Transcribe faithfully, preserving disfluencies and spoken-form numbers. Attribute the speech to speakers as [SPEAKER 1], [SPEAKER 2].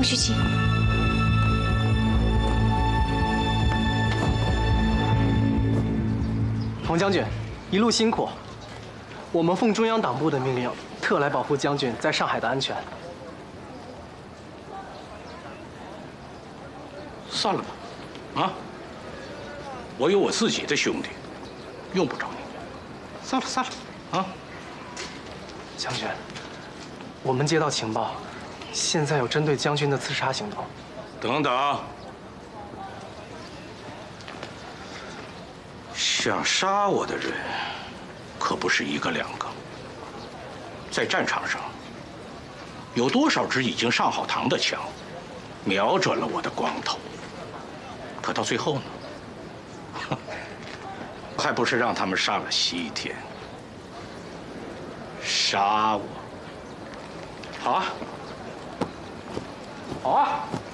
[SPEAKER 1] 冯旭清。
[SPEAKER 2] 冯将军，一路辛苦。我们奉中央党部的命令，特来保护将军在上海的安全。
[SPEAKER 3] 算了吧，啊，我有我自己的兄弟，用不着你。算了算了，啊。
[SPEAKER 2] 将军，我们接到情报，现在有针对将军的刺杀行动。
[SPEAKER 3] 等等，想杀我的人可不是一个两个。在战场上，有多少支已经上好膛的枪，瞄准了我的光头？可到最后呢，还不是让他们上了西天，杀我？好啊，好啊！